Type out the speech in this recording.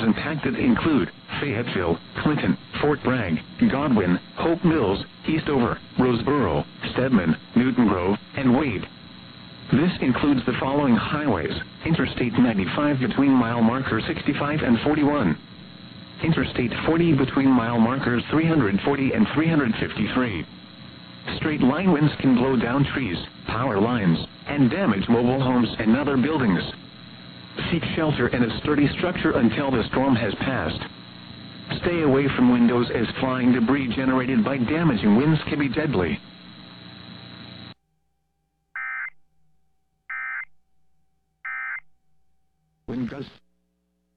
impacted include Fayetteville, Clinton, Fort Bragg, Godwin, Hope Mills, Eastover, Roseboro, Stedman, Newton Grove, and Wade. This includes the following highways: Interstate 95 between mile marker 65 and 41. Interstate 40 between mile markers 340 and 353. Straight line winds can blow down trees, power lines, and damage mobile homes and other buildings. Seek shelter in a sturdy structure until the storm has passed. Stay away from windows as flying debris generated by damaging winds can be deadly.